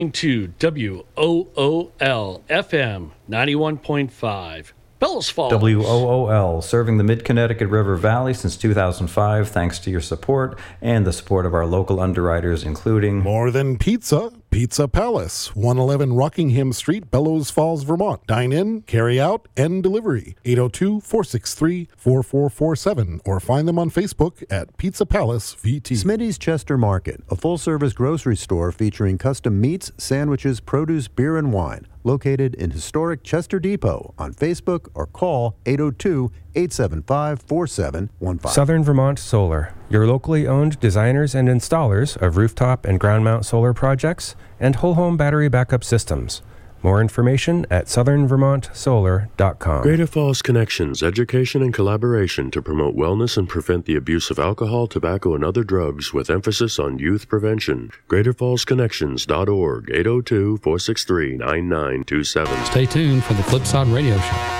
To WOOL FM 91.5. Bellows Falls. WOOL, serving the Mid-Connecticut River Valley since 2005, thanks to your support and the support of our local underwriters, including More Than Pizza, Pizza Palace, 111 Rockingham Street, Bellows Falls, Vermont. Dine in, carry out, and delivery. 802-463-4447 or find them on Facebook at Pizza Palace VT. Smitty's Chester Market, a full-service grocery store featuring custom meats, sandwiches, produce, beer, and wine. Located in historic Chester Depot on Facebook or call 802-875-4715. Southern Vermont Solar, your locally owned designers and installers of rooftop and ground mount solar projects and whole home battery backup systems. More information at southernvermontsolar.com. Greater Falls Connections, education and collaboration to promote wellness and prevent the abuse of alcohol, tobacco, and other drugs with emphasis on youth prevention. GreaterFallsConnections.org, 802-463-9927. Stay tuned for the Flipside Radio Show.